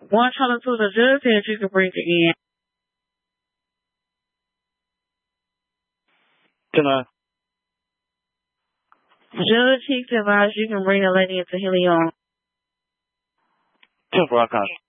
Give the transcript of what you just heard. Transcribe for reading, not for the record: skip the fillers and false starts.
One talking to the judge said you can bring it in. Can I? Judge Hicks advised you can bring the lady into Helion. 10-4, I can't.